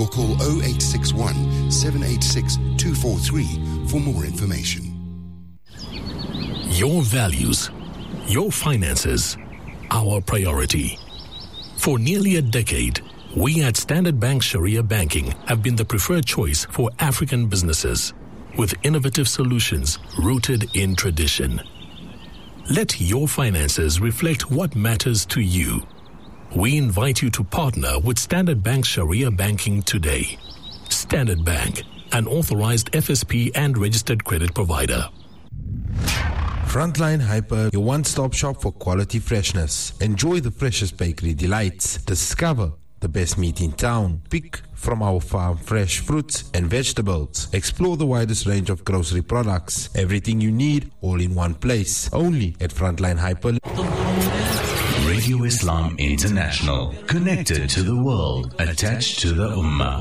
or call 0861 786 243 for more information. Your values, your finances, our priority. For nearly a decade, we at Standard Bank Sharia Banking have been the preferred choice for African businesses, with innovative solutions rooted in tradition. Let your finances reflect what matters to you. We invite you to partner with Standard Bank Sharia Banking today. Standard Bank, an authorized FSP and registered credit provider. Frontline Hyper, your one-stop shop for quality freshness. Enjoy the freshest bakery delights. Discover the best meat in town. Pick from our farm fresh fruits and vegetables. Explore the widest range of grocery products. Everything you need, all in one place. Only at Frontline Hyper. Radio Islam International. Connected to the world. Attached to the Ummah.